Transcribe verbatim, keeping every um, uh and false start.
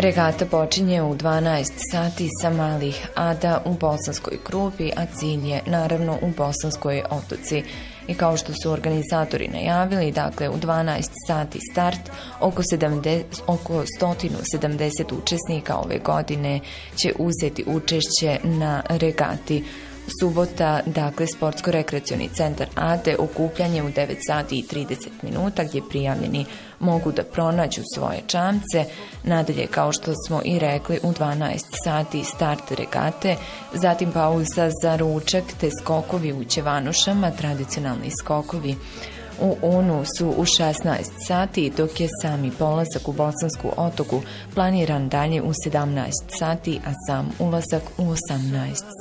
Regata počinje u dvanaest sati sa Malih Ada u Bosanskoj Krupi, a cilj je naravno u Bosanskoj Otoci. I kao što su organizatori najavili, dakle u dvanaest sati start, oko, sedamdeset, oko sto sedamdeset učesnika ove godine će uzeti učešće na regati. Subota, dakle, Sportsko-rekreacioni centar Ade, okupljanje u devet sati i trideset minuta gdje prijavljeni mogu da pronađu svoje čamce. Nadalje, kao što smo i rekli, u dvanaest sati start regate, zatim pauza za ručak te skokovi u Ćevanušama, tradicionalni skokovi u Unu su u šesnaest sati, dok je sami polazak u Bosansku Otoku planiran dalje u sedamnaest sati, a sam ulazak u osamnaest sati.